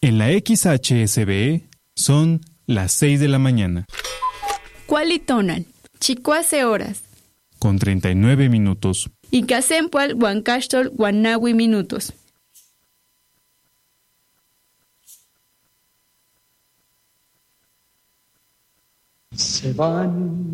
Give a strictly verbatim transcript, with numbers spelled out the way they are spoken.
En la X H S B son las seis de la mañana. Cualitonal, chicuase horas. Con treinta y nueve minutos. Y casempual huancastol guanawi minutos. Se van